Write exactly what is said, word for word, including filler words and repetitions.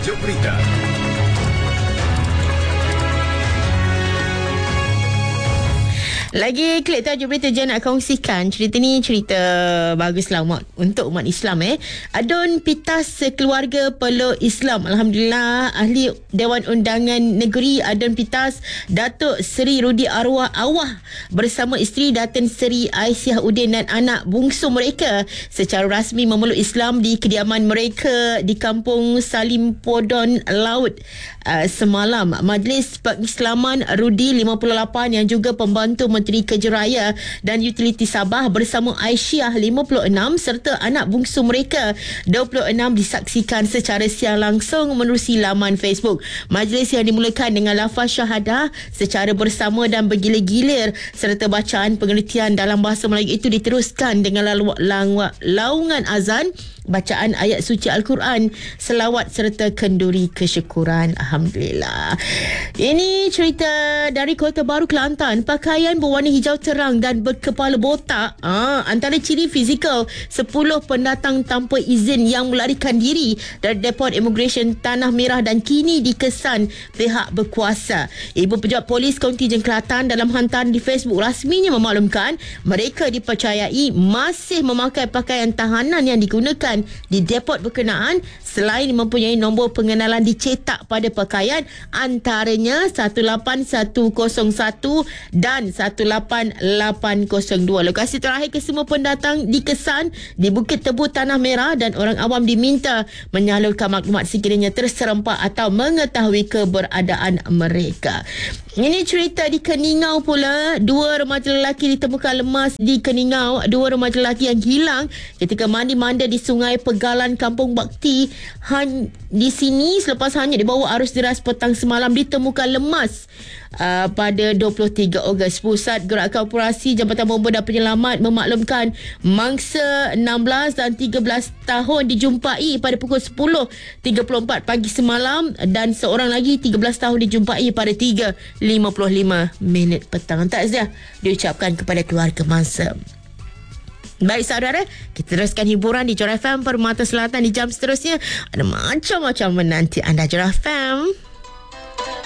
Jom Berita. Lagi klik tajuk berita je nak kongsikan. Cerita ni cerita baguslah umat, untuk umat Islam eh. Adun pitas sekeluarga peluk Islam. Alhamdulillah, Ahli Dewan Undangan Negeri Adun Pitas Datuk Seri Rudi Arwah Awah bersama isteri Datin Seri Aisyah Udin dan anak bungsu mereka secara rasmi memeluk Islam di kediaman mereka di Kampung Salimpodon Laut uh, semalam. Majlis Pengislaman Rudi lima puluh lapan yang juga pembantu Menteri Kerja Raya dan Utiliti Sabah bersama Aisyah lima puluh enam serta anak bungsu mereka dua puluh enam disaksikan secara siar langsung menerusi laman Facebook. Majlis yang dimulakan dengan lafaz syahadah secara bersama dan bergilir-gilir serta bacaan pengertian dalam bahasa Melayu itu diteruskan dengan lalu, langwa, laungan azan, bacaan ayat suci Al-Quran, selawat serta kenduri kesyukuran. Alhamdulillah. Ini cerita dari Kota Baru, Kelantan. Pakaian berwarna hijau terang dan berkepala botak ah, antara ciri fizikal sepuluh pendatang tanpa izin yang melarikan diri dari Depot Immigration Tanah Merah dan kini dikesan pihak berkuasa. Ibu Pejabat Polis Kontingen Kelantan dalam hantaran di Facebook rasminya memaklumkan mereka dipercayai masih memakai pakaian tahanan yang digunakan di depot berkenaan selain mempunyai nombor pengenalan dicetak pada pakaian antaranya satu lapan satu kosong satu dan satu lapan lapan kosong dua. Lokasi terakhir kesemua pendatang dikesan di Bukit Tebu Tanah Merah dan orang awam diminta menyalurkan maklumat sekiranya terserempak atau mengetahui keberadaan mereka. Ini cerita di Keningau pula. Dua remaja lelaki ditemukan lemas di Keningau. Dua remaja lelaki yang hilang ketika mandi-manda di Sungai Pegalan, Kampung Bakti. Han, di sini selepas hanya dibawa arus deras petang semalam ditemukan lemas uh, pada dua puluh tiga Ogos. Pusat Gerakan Operasi Jabatan Bomba dan Penyelamat memaklumkan mangsa enam belas dan tiga belas tahun dijumpai pada pukul sepuluh tiga puluh empat pagi semalam dan seorang lagi tiga belas tahun dijumpai pada tiga lima puluh lima minit petang. Takziah diucapkan kepada keluarga mangsa. Baik saudara, kita teruskan hiburan di Jora F M Permata Selatan di jam seterusnya. Ada macam-macam menanti anda. Jora F M.